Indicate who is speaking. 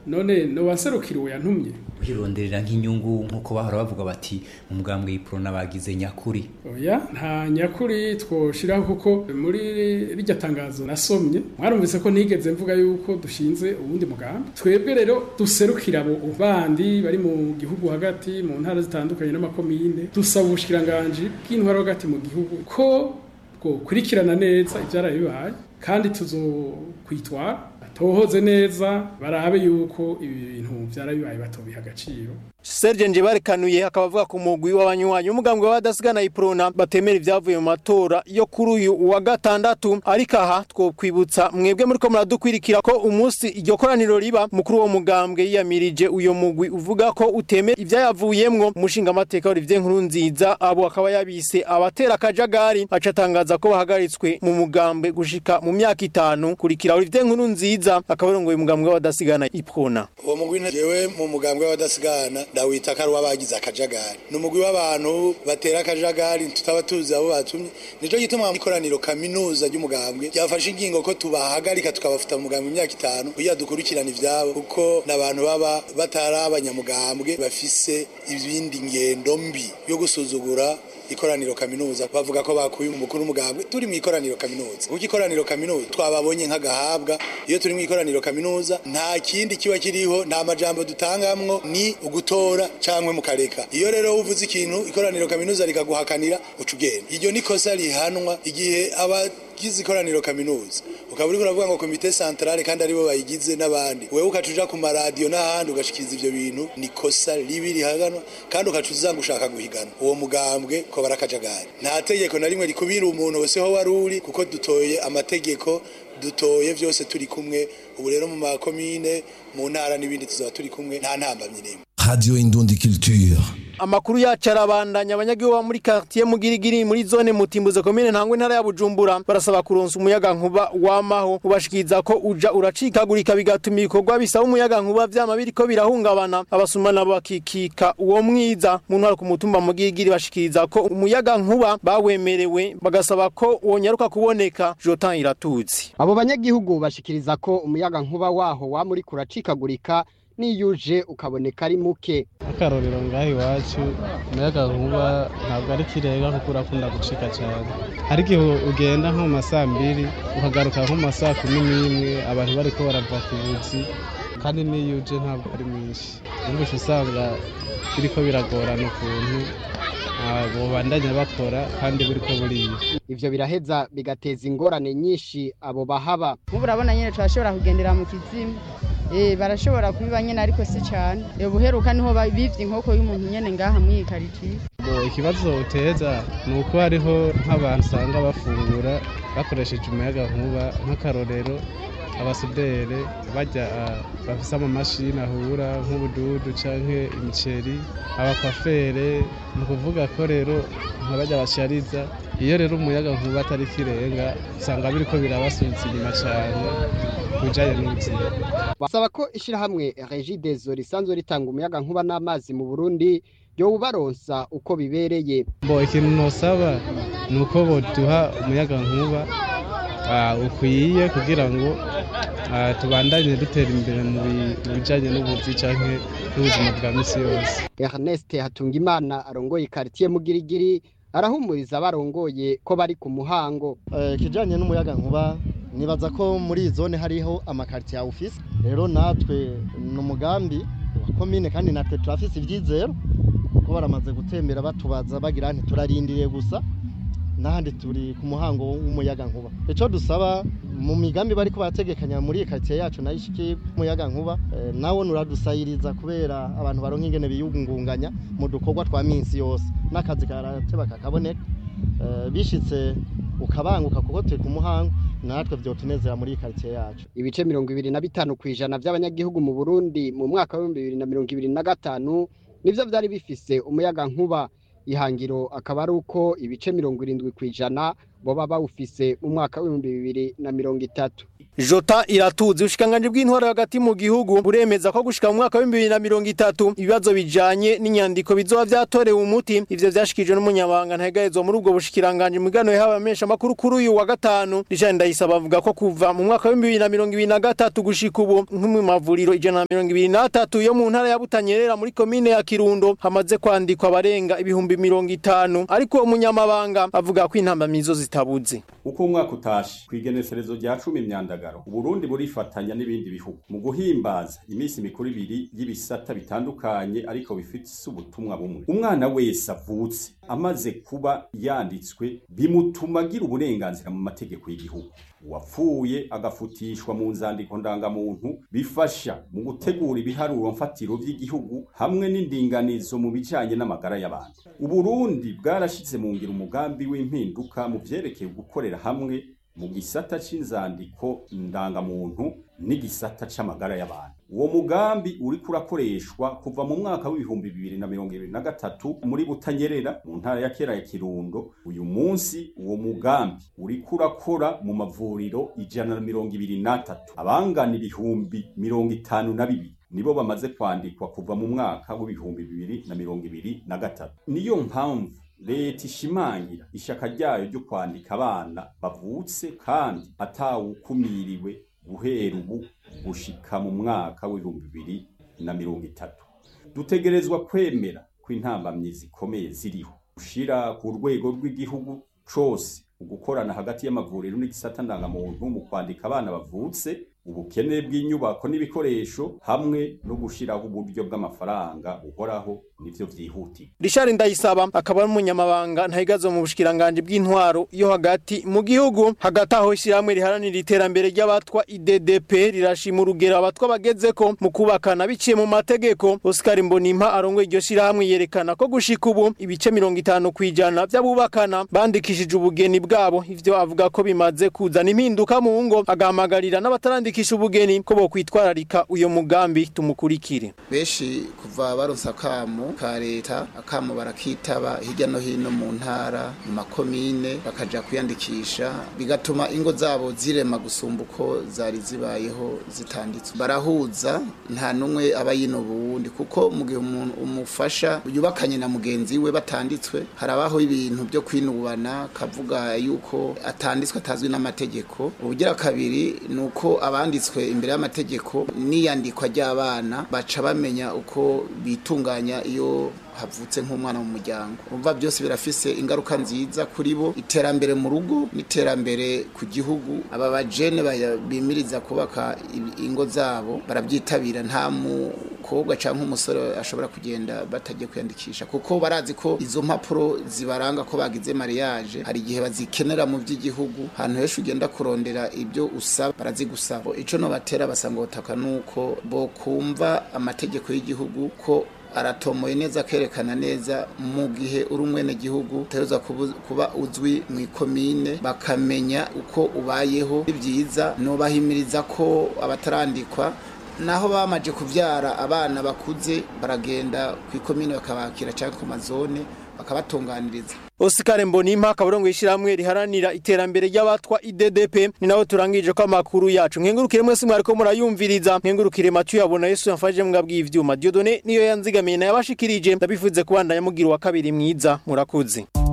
Speaker 1: none no waserukira uwo yantumye
Speaker 2: kwironderera nk'inyungu nkuko bahora bavuga bati mu mugambwe y'Iprona bagize nyakuri.
Speaker 1: Oya nta nyakuri twoshiraho kuko muri rijya tangazo nasomye mwarumvise ko nigeze mvuga yuko dushinze ubundi mugambi twebwe rero duserukira abo bandi bari mu gihugu hagati mu ntara zitandukanye n'amakomine dusaba ubushikiranganje bw'intwaro hagati mu gihugu ko kurikirana neza ivyarabibaye kandi tuzokwitwara tohoze neza barabe yuko ibintu vyarabibaye batobiha agaciro.
Speaker 3: Serge Njebarekanuye akaba avuga ku mugwi w'abanywanyi umugambwe w'abadasigana Iprona batemera ivyavuye mu matora yo kuri uyu wa gatandatu ariko aha twokwibutsa mwebwe muri ko muradukwirikira ko umunsi iryo koraniro riba mukuru wo mugambwe yiyamirije uyo mugwi uvuga ko utemera ivyayavuyemwo umushinga amateka Olivier Nkurunziza abo akaba yabise abatera akajagari acatangaza ko bahagaritswe mu mugambwe gushika mu myaka 5 kurikira Olivier Nkurunziza akabarongoye umugambwe w'abadasigana Iprona.
Speaker 4: Uwo mugwi njewe mu mugambwe w'abadasigana dawita karuwa bagize akajagari numugwi w'abantu batera akajagari tutaba tuzi abo batumye nico gituma ikoraniro kaminuza ry'umugambwe yafashe ingingo ko tubahagarika tukabafuta mu mugambwe imyaka 5 kuya dukurikirana ivyabo kuko nabantu baba batarabanyamugambwe bafise ibindi ngendo mbi yo gusuzugura ikoraniro kaminuza bavuga ko bakuye umukuru umugambwe turi mu ikoraniro kaminuza kuko ikoraniro kaminuza twababonye nk'agahabwa iyo turi mu ikoraniro kaminuza nta kindi kiba kiriho nta majambo dutangamwo ni ugutora cankwe mukareka iyo rero uvuze ikintu ikoraniro kaminuza rikaguhakanira ucugenda iryo ni kosa rihanwa igihe abagize ikoraniro kaminuza ukaba uri kuravuga ngo komite centrale kandi aribo bayigize n'abandi wewe ukacuja ku maradiyo n'ahandi ugashikiriza ivyo bintu ni kosa ribi rihaganwa kandi ukacuza gushaka guhigana uwo mugambwe ko barakajagari nta tegeko na rimwe rikubira umuntu wese ho waruri kuko dutoye amategeko dutoye vyose turi kumwe ubu rero mu makomine mu ntara n'ibindi tuzaba turi kumwe nta ntambamye nimwe.
Speaker 5: Radio Indundi Culture.
Speaker 3: Amakuru yacarabandanya abanyagihugu muri quartier Mugirigiri muri zone Mutimbuze commune Ntangwe ntara ya Bujumbura barasaba kuronsa umuyaga nkuba wamaho ubashikiza ko uja uracikagurika bigatuma ibikorwa bisaba umuyaga nkuba vyama biriko birahungabana abasuma nabo bakikika uwo mwiza mu ntara ku mutumba Mugirigiri bashikiriza ko umuyaga nkuba bawemerewe bagasaba ko wonyaruka kuboneka Jotan Iratuzi.
Speaker 6: Abo banyagihugu bashikiriza ko umuyaga nkuba waho wa muri kuracikagurika niyuje ukaboneka ari muke.
Speaker 7: Akarorero ngaho iwacu umuyaga nkuba ntabwo ari kirenga kuko urakunda gucika cyane ariko ugenda nko mu masaa 2 ukagaruka nko mu masaa 11 abantu bariko barava ku buzi kandi niyuje ntabwo ari mwinshi ubwo usanga biriko biragorana ukuntu abo bandanya bakora kandi buriko buriye
Speaker 6: ivyo biraheza bigateza ingorane nyinshi abo bahaba.
Speaker 8: Urabona nyene twashobora kugendera mu kizimu barashobora kubiba nyene ariko si cyane buheruka niho bivye inkoko y'umuntu nyene ngaha muri karitiye.
Speaker 7: Ikibazo uteza nuko hariho nk'abantu usanga bafungura bakoresheje umuyaga nkuba nk'akarorero abasudere bajya bafise amamashini ahura nk'ubududu canke imiceri abakwafere mu kuvuga ko rero nk'abajya bashariza iyo rero umuyaga nkuba atari kirenga usanga biriko birabasubiza inyuma cyane kujanye n'ubuzima.
Speaker 6: Basaba ko ishirahamwe Regideso risanzwe ritanga umuyaga nkuba n'amazi mu Burundi yo ubaronsa uko bibereye.
Speaker 7: Ikintu nosaba nuko boduha umuyaga nkuba ukwiye kugira ngo tubandanye dutera imbere mu bijanye n'ubuzi canke n'ubuzima bwa misi yose.
Speaker 6: Ernest Hatungimana arongoye quartier Mugirigiri arahumuriza barongoye ko bari ku muhango.
Speaker 9: Kijanye n'umuyaga nkuba nibaza ko muri zone hariho amakartier office rero natwe n'umugambi wa commune kandi natwe turafise ivyizero ko baramaze gutembera batubaza bagira nti turarindiriye gusa nahandi turi ku muhango w'umuyaga nkuba. Ico dusaba mu migambi bari ko bategekanya muri quartier yacu nayishiki umuyaga nkuba nawo nuradusayiriza kubera abantu baronka ingene biyungunganya mu dukorwa twa minsi yose n'akazi karateba kakaboneka bishitse ukabanguka kuko turi ku muhango natwe vyotunezera muri quartier yacu.
Speaker 6: Ibice 25% by'abanyagihugu mu Burundi mu mwaka wa 2025 nivyo vyari bifise umuyaga nkuba. Ihangiro akaba ari uko ibice 70% boba bawufise mu mwaka w'2030.
Speaker 3: Jota Iratuzi ushikanganje bw'intwaro hagati mu gihugu buremeza ko gushika mu mwaka w'2030 ibibazo bijanye n'inyandiko bizoba vyatorewe umuti. Ivyo vyashikijwe n'umunyabanga ntahegayezo muri ubwo bushikiranganje mugano y'abamesha makuru kuri uyu wa gatanu. Richard Ndayisaba avuga ko kuva mu mwaka w'2023 gushika ubu nk'mu mavuriro 123 yo mu ntara ya Butanyerera muri komine ya Kirundo hamaze kwandikwa barenga ibihumbi 50, ariko umunyamabanga avuga ko intambamizo zitabuze.
Speaker 10: Uko umwaka utashe kwigeneserezo rya 10 imyandagaro Uburundi burifatanya n'ibindi bihugu mu guhimbaza imisi mikuru ibiri y'ibisata bitandukanye ariko bifite ubutumwa bumwe. Umwana wese avutse amaze kuba yanditswe bimutuma agira uburenganzira mu mategeko y'igihugu. Wapfuye agafutishwa mu nzandiko ndangamuntu bifasha mu gutegura ibiharuro mfatiro by'igihugu hamwe n'indinganizo mu bijanye n'amagara y'abantu. Uburundi bwarashize mu ngiro umugambi w'impinduka mu vyerekeye gukorera hamwe mu gisata c'inzandiko ndangamuntu n'igisata c'amagara y'abantu. Uwo mugambi uri kurakoreshwa kuva mu mwaka w'2023 muri Butanyerera mu ntara ya Kera ya Kirundo. Uyu munsi uwo mugambi uri kurakora mu mavuriro 123 abangana ibihumbi 52 nibo bamaze kwandikwa kuva mu mwaka w'2023. Niyo mpamvu leta ishimangira ishaka ryayo ryo kwandika abana bavutse kandi atawukumiriwe guhera ubu gushika mu mwaka w'2030. Dutegerezwa kwemera ko intambamyi zikomeye ziriho ushira ku rwego rw'igihugu cose ugukorana hagati y'amavuriro n'igisata ndangamuntu mu kwandika abana bavutse, ubukene bw'inyubako n'ibikoresho hamwe no gushiraho uburyo bw'amafaranga uhoraho nivyo vyihutirwa.
Speaker 3: Richard Ndayisaba akaba ari umunyamabanga ntahigazo mu bushikiranganje bw'intwaro yo hagati mu gihugu. Hagati aho ishiramwe riharanira iterambere ry'abatwa IDDP rirashima urugero abatwa bagezeko mu kubakana biciye mu mategeko. Oscar Mbonimpa arongoye iryo shirahamwe yerekana ko gushika ubu ibice 50% by'abubakana bandikishije ubugeni bwabo. Ivyo avuga ko bimaze kuzana impinduka mu ngo, agahamagarira n'abatarandikisha ubugeni ko bo kwitwararika uyo mugambi. Tumukurikire.
Speaker 11: Beshi kuva baronsa kamo ka leta akamo barakitaba hirya no hino mu ntara mu makomine bakaja kuyandikisha, bigatuma ingo zabo zirema gusumba uko zari zibayeho zitanditswe. Barahuza nta numwe aba yino bundi, kuko mu gihe umuntu umufasha yubakanye na mugenzi we batanditswe harabaho ibintu byo kwinubana kavuga yuko atanditswe atazwi n'amategeko. Ubugira kabiri nuko abanditswe imbere y'amategeko n'iyandikwa ry'abana baca bamenya uko bitunganya iyo havutse nk'umwana mu muryango. Umva byose birafise ingaruka nziza kuri bo, iterambere mu rugo n'iterambere ku gihugu. Aba bajene bimiriza kubaka ingo zabo barabyitabira, nta mukobwa canke umusore ashobora kugenda batagiye kwiyandikisha, kuko barazi ko izo mpapuro zibaranga ko bagize mariage hari igihe bazikenera mu by'igihugu. Hantu hesho ugenda kurondera ibyo usaba barazigusaba. Ico no batera basanga utaka nuko bo kumva amategeko y'igihugu ko aratomoye neza kerekana neza mu gihe uri umwene gihugu tereza kuba uzwi mu ikomine bakamenya uko ubayeho. Byiza no bahimiriza ko abatarandikwa naho bamaje kuvyara abana bakuze baragenda ku ikomine bakabakira cyangwa ku mazone bakabatunganiriza.
Speaker 3: Oscar Mbonimpa kaburongo ishiramwe riharanira iterambere ry'abatwa IDDP. Ni nawe turangije ko amakuru yacu. Nkengurukire mwese mwariko murayumviriza. Nkengurukire Mathieu yabona Yesu yamfaje mwabwiye ivyuma. Dieudonné niyo yanzigamiye na yabashikirije. Ndabifuze kubandanya mugira wa kabiri mwiza. Murakoze.